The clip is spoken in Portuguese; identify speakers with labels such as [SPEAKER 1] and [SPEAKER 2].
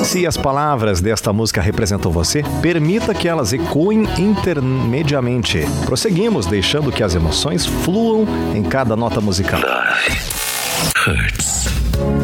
[SPEAKER 1] Se as palavras desta música representam você, permita que elas ecoem intermediamente. Prosseguimos, deixando que as emoções fluam em cada nota musical.
[SPEAKER 2] Love hurts.